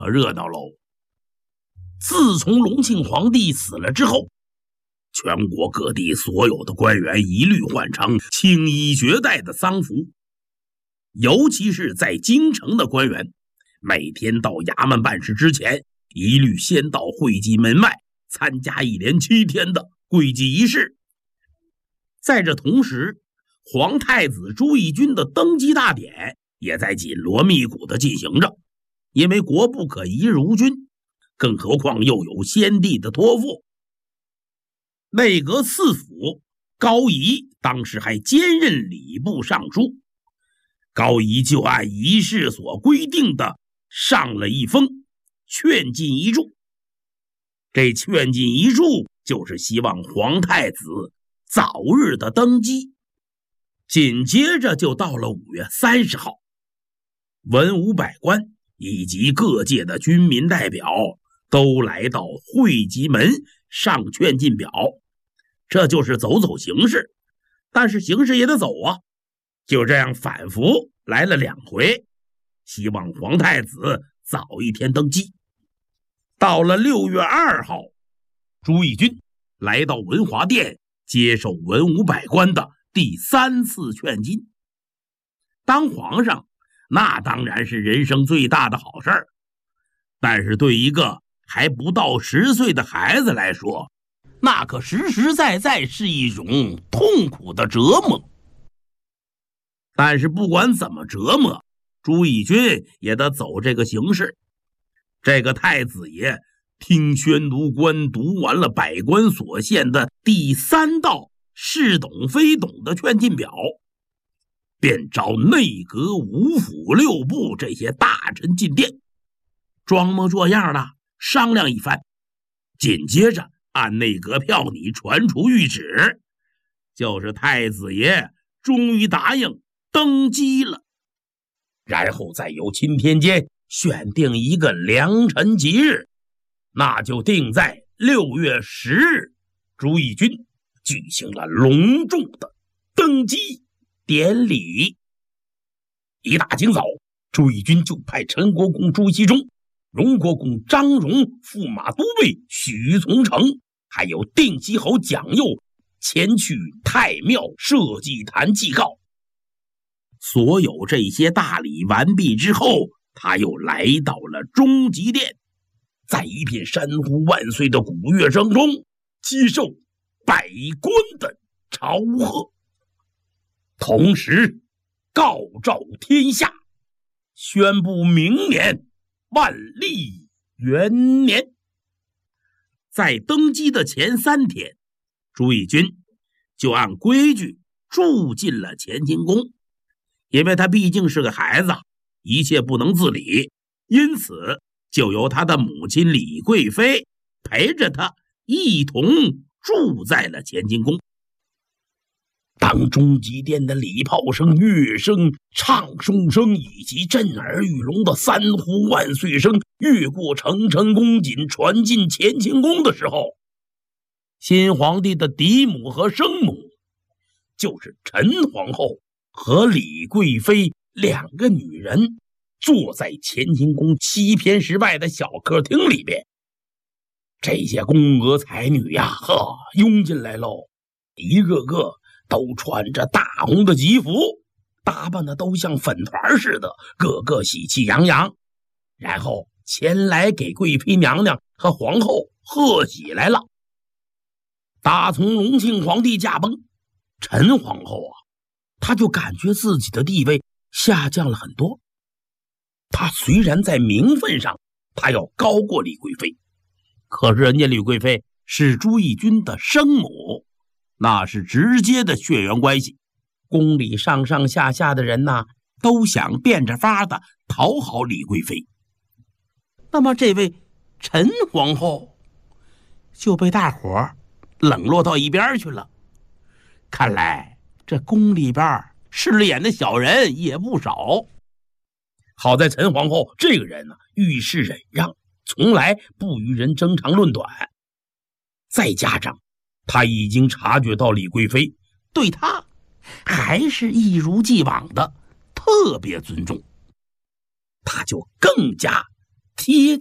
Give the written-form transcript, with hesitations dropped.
热闹喽。自从隆庆皇帝死了之后，全国各地所有的官员一律换成青衣绝代的丧服，尤其是在京城的官员，每天到衙门办事之前，一律先到会稽门外参加一连7天的跪祭仪式。在这同时，皇太子朱翊钧的登基大典也在紧锣密鼓地进行着，因为国不可一日无君，更何况又有先帝的托付。内阁次辅高仪当时还兼任礼部尚书，高仪就按仪式所规定的上了一封劝进遗嘱。这劝进遗嘱就是希望皇太子早日的登基。紧接着就到了5月30号，文武百官以及各界的军民代表都来到会稽门上劝进表，这就是走走形式，但是形式也得走啊。就这样反复来了2回，希望皇太子早一天登基。到了6月2号，朱翊钧来到文华殿接受文武百官的第3次劝进。当皇上那当然是人生最大的好事儿，但是对一个还不到10岁的孩子来说，那可实实在在是一种痛苦的折磨。但是不管怎么折磨，朱翊钧也得走这个形式。这个太子爷听宣读官读完了百官所献的第3道是懂非懂的劝进表，便召内阁5府6部这些大臣进殿，装模作样的商量一番，紧接着按内阁票拟传出谕旨，就是太子爷终于答应登基了。然后再由钦天监选定一个良辰吉日，那就定在6月10日，朱翊钧举行了隆重的登基典礼。一大清早，朱翊钧就派陈国公朱熹忠、荣国公张荣、驸马都尉许从成，还有定西侯蒋佑前去太庙社稷坛祭告。所有这些大礼完毕之后，他又来到了中极殿，在一片山呼万岁的鼓乐声中接受百官的朝贺，同时告诏天下，宣布明年万历元年。在登基的前3天，朱翊钧就按规矩住进了乾清宫，因为他毕竟是个孩子，一切不能自理，因此就由他的母亲李贵妃陪着他一同住在了乾清宫。当中极殿的礼炮声、乐声、唱诵声以及震耳欲聋的3呼万岁声越过层层宫锦传进乾清宫的时候，新皇帝的嫡母和生母，就是陈皇后和李贵妃2个女人，坐在乾清宫西偏室外的小客厅里边。这些宫娥才女呀，拥进来喽，一个个都穿着大红的吉服，打扮的都像粉团似的，个个喜气洋洋，然后前来给贵妃娘娘和皇后贺喜来了。打从隆庆皇帝驾崩，陈皇后啊，她就感觉自己的地位下降了很多。她虽然在名分上她要高过李贵妃，可是人家李贵妃是朱翊钧的生母，那是直接的血缘关系。宫里上上下下的人呐，都想变着法的讨好李贵妃。那么这位陈皇后就被大伙冷落到一边去了。看来这宫里边势利眼的小人也不少。好在陈皇后这个人呢，遇事忍让，从来不与人争长论短。再加上他已经察觉到李贵妃对他还是一如既往的特别尊重，他就更加贴